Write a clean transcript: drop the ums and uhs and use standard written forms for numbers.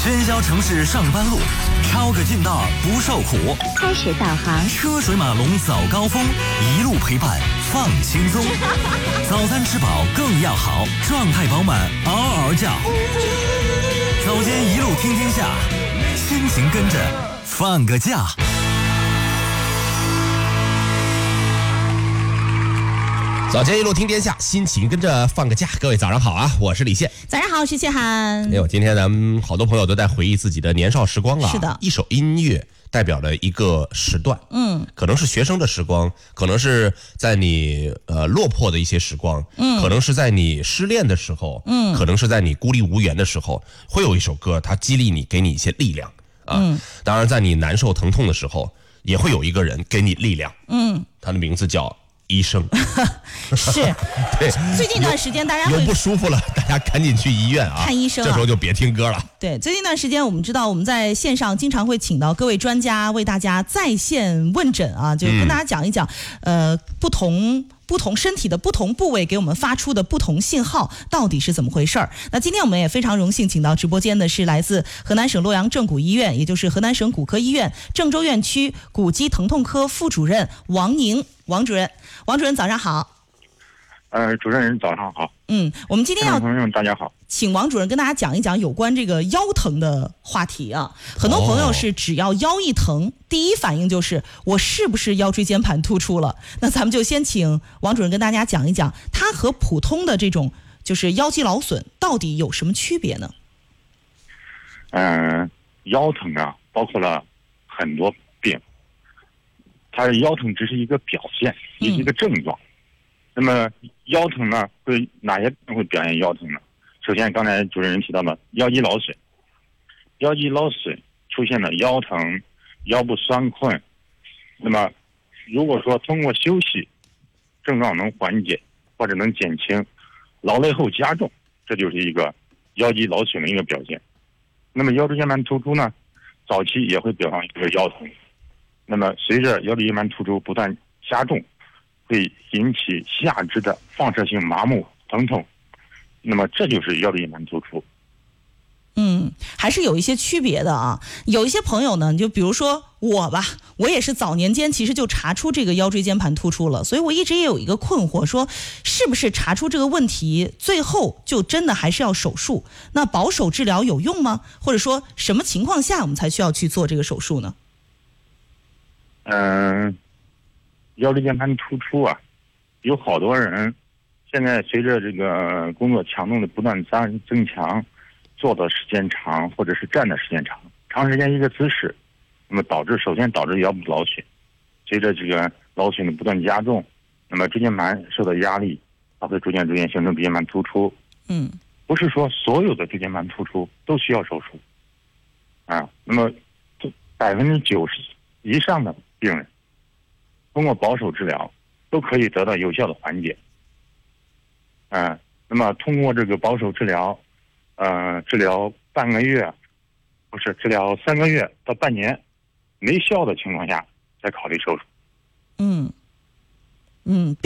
喧嚣城市上班路，抄个近道不受苦。 开始导航， 车水马龙早高峰，一路陪伴放轻松。早餐吃饱更要好，状态饱满嗷嗷叫。早间一路听天下，心情跟着放个假。 早间一路听天下，心情跟着放个假。各位早上好啊，我是李现。 早上好，我是谢涵。 哎呦，今天咱们好多朋友都在回忆自己的年少时光啊。 是的， 一首音乐代表了一个时段，可能是学生的时光，可能是在你落魄的一些时光，可能是在你失恋的时候，可能是在你孤立无援的时候，会有一首歌它激励你，给你一些力量啊。当然，在你难受疼痛的时候，也会有一个人给你力量，他的名字叫医生。 是， 对， 最近一段时间大家有不舒服了，大家赶紧去医院啊， 看医生啊。 这时候就别听歌了。 对，最近一段时间我们知道我们在线上经常会请到各位专家为大家在线问诊啊，就跟大家讲一讲，不同身体的不同部位给我们发出的不同信号到底是怎么回事儿。那今天我们也非常荣幸请到直播间的是来自河南省洛阳正骨医院，也就是河南省骨科医院郑州院区骨肌疼痛科副主任王宁，王主任早上好。 主任人早上好。 我们今天要朋友们大家好， 请王主任跟大家讲一讲有关这个腰疼的话题啊。很多朋友是只要腰一疼，第一反应就是我是不是腰椎间盘突出了？那咱们就先请王主任跟大家讲一讲，它和普通的这种就是腰肌劳损到底有什么区别呢？ 腰疼啊，包括了很多病，它的腰疼只是一个表现，也是一个症状。那么腰疼呢，会哪些病会表现腰疼呢？首先，刚才主持人提到了腰肌劳损，腰肌劳损出现了腰疼、腰部酸困。那么，如果说通过休息，症状能缓解或者能减轻，劳累后加重，这就是一个腰肌劳损的一个表现。那么腰椎间盘突出呢，早期也会表现一个腰疼。那么随着腰椎间盘突出不断加重，会引起下肢的放射性麻木疼痛，那么这就是腰椎间盘突出。 还是有一些区别的啊。有一些朋友呢，就比如说我吧，我也是早年间其实就查出这个腰椎间盘突出了，所以我一直也有一个困惑，说是不是查出这个问题，最后就真的还是要手术？那保守治疗有用吗？或者说什么情况下我们才需要去做这个手术呢？ 腰椎间盘突出啊，有好多人现在随着这个工作强度的不断增强，坐的时间长或者是站的时间长，长时间一个姿势，那么首先导致腰部劳损，随着这个劳损的不断加重，那么椎间盘受到压力，它会逐渐形成椎间盘突出。不是说所有的椎间盘突出都需要手术啊。那么90%以上的病人通过保守治疗都可以得到有效的缓解。那么通过这个保守治疗，治疗半个月，不是治疗3个月到半年，没效的情况下再考虑手术。